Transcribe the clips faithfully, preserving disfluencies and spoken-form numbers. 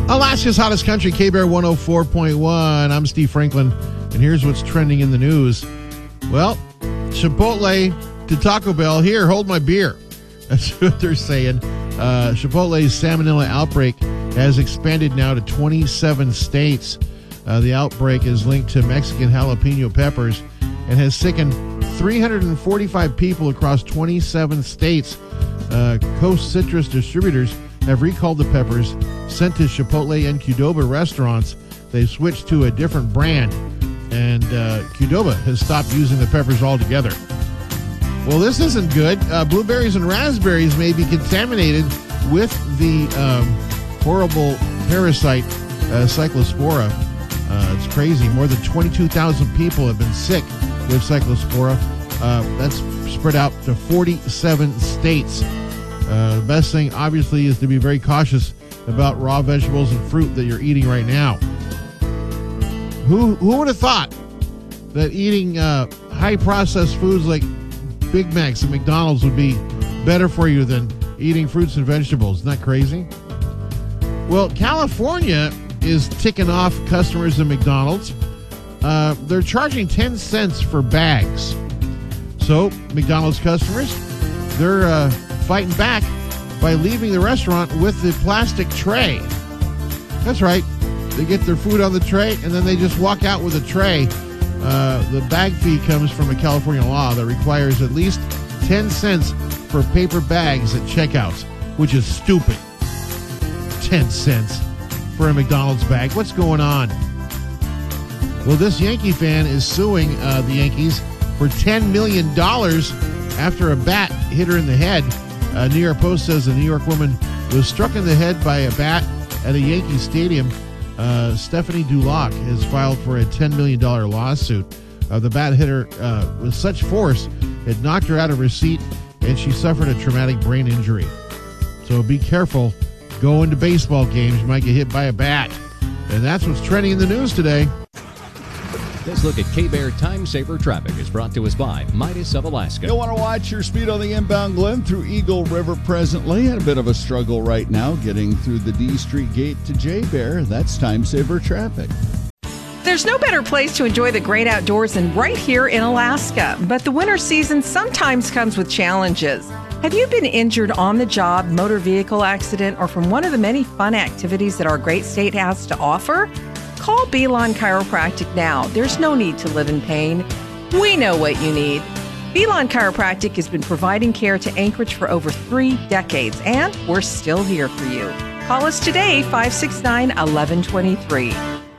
Alaska's hottest country, K-Bear one oh four point one. I'm Steve Franklin, and here's what's trending in the news. Well, Chipotle to Taco Bell. Here, hold my beer. That's what they're saying. Uh, Chipotle's salmonella outbreak has expanded now to twenty-seven states. Uh, the outbreak is linked to Mexican jalapeno peppers and has sickened three hundred forty-five people across twenty-seven states. Uh, Coast Citrus distributors have recalled the peppers sent to Chipotle and Qdoba restaurants. They've switched to a different brand, and uh, Qdoba has stopped using the peppers altogether. Well, this isn't good. Uh, blueberries and raspberries may be contaminated with the um, horrible parasite uh, Cyclospora. Uh, it's crazy. More than twenty-two thousand people have been sick with Cyclospora. Uh, that's spread out to forty-seven states. Uh, the best thing, obviously, is to be very cautious about raw vegetables and fruit that you're eating right now. Who who would have thought that eating uh, high-processed foods like Big Macs and McDonald's would be better for you than eating fruits and vegetables? Isn't that crazy? Well, California is ticking off customers at McDonald's. Uh, they're charging ten cents for bags. So, McDonald's customers, they're uh, fighting back by leaving the restaurant with the plastic tray. That's right. They get their food on the tray, and then they just walk out with a tray. Uh, the bag fee comes from a California law that requires at least ten cents for paper bags at checkouts, which is stupid. ten cents for a McDonald's bag. What's going on? Well, this Yankee fan is suing uh, the Yankees for ten million dollars after a bat hit her in the head. Uh, New York Post says a New York woman was struck in the head by a bat at a Yankee stadium. Uh, Stephanie Dulac has filed for a ten million dollars lawsuit. Uh, the bat hit her uh, with such force, it knocked her out of her seat, and she suffered a traumatic brain injury. So be careful. Going to baseball games, you might get hit by a bat. And that's what's trending in the news today. This look at K-Bear Time Saver Traffic is brought to us by Midas of Alaska. You'll want to watch your speed on the inbound Glen through Eagle River presently. Had a bit of a struggle right now getting through the D Street gate to J-Bear. That's Time Saver Traffic. There's no better place to enjoy the great outdoors than right here in Alaska. But the winter season sometimes comes with challenges. Have you been injured on the job, motor vehicle accident, or from one of the many fun activities that our great state has to offer? Call Belon Chiropractic now. There's no need to live in pain. We know what you need. Belon Chiropractic has been providing care to Anchorage for over three decades, and we're still here for you. Call us today, five six nine, one one two three.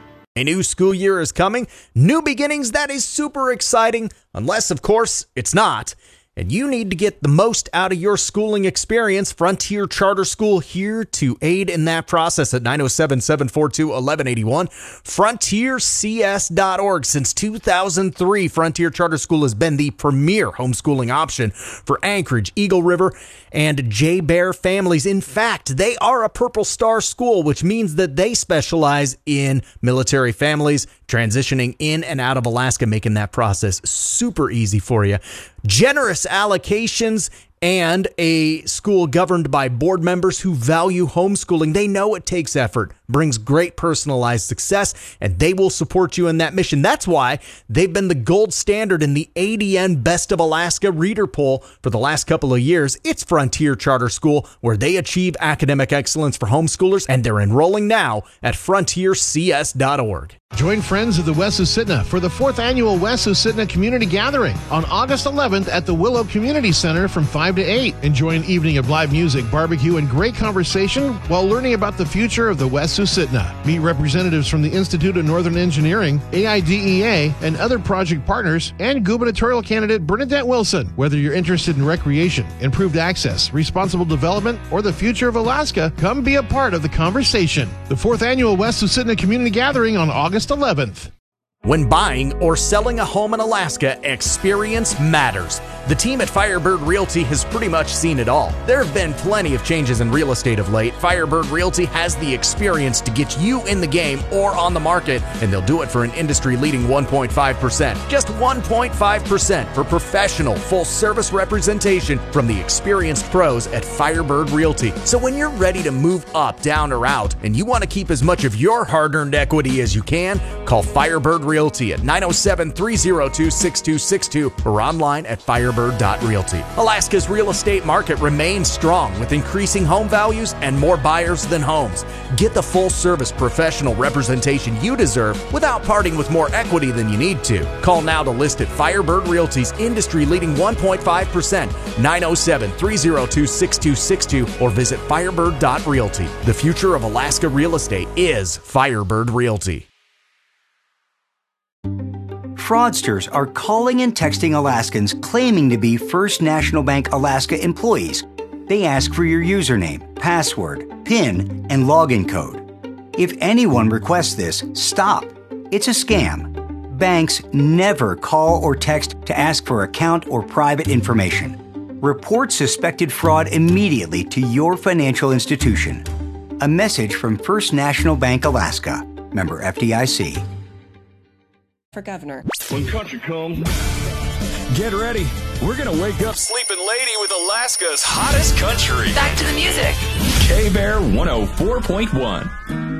A new school year is coming. New beginnings, that is super exciting, unless, of course, it's not. And you need to get the most out of your schooling experience. Frontier Charter School here to aid in that process at nine oh seven, seven four two, one one eight one. frontier c s dot org. Since two thousand three, Frontier Charter School has been the premier homeschooling option for Anchorage, Eagle River, and J-Bear families. In fact, they are a Purple Star school, which means that they specialize in military families transitioning in and out of Alaska, making that process super easy for you. Generous allocations and a school governed by board members who value homeschooling. They know it takes effort, brings great personalized success, and they will support you in that mission. That's why they've been the gold standard in the A D N Best of Alaska Reader Poll for the last couple of years. It's Frontier Charter School, where they achieve academic excellence for homeschoolers, and they're enrolling now at frontier c s dot org. Join friends of the West Susitna for the fourth annual West Susitna Community Gathering on August eleventh at the Willow Community Center from five to eight. Enjoy an evening of live music, barbecue, and great conversation while learning about the future of the West Susitna. Meet representatives from the Institute of Northern Engineering, A I D E A, and other project partners, and gubernatorial candidate Bernadette Wilson. Whether you're interested in recreation, improved access, responsible development, or the future of Alaska, come be a part of the conversation. The fourth annual West Susitna Community Gathering on August eleventh. When buying or selling a home in Alaska, experience matters. The team at Firebird Realty has pretty much seen it all. There have been plenty of changes in real estate of late. Firebird Realty has the experience to get you in the game or on the market, and they'll do it for an industry-leading one point five percent. Just one point five percent for professional, full-service representation from the experienced pros at Firebird Realty. So when you're ready to move up, down, or out, and you want to keep as much of your hard-earned equity as you can, call Firebird Realty at nine oh seven, three oh two, six two six two or online at firebird dot realty. Alaska's real estate market remains strong with increasing home values and more buyers than homes. Get the full-service professional representation you deserve without parting with more equity than you need to. Call now to list at Firebird Realty's industry-leading one point five percent, nine oh seven, three oh two, six two six two or visit firebird dot realty. The future of Alaska real estate is Firebird Realty. Fraudsters are calling and texting Alaskans claiming to be First National Bank Alaska employees. They ask for your username, password, PIN, and login code. If anyone requests this, stop. It's a scam. Banks never call or text to ask for account or private information. Report suspected fraud immediately to your financial institution. A message from First National Bank Alaska. Member F D I C. For governor. When country comes, get ready. We're going to wake up sleeping lady with Alaska's hottest country. Back to the music. K-Bear one oh four point one.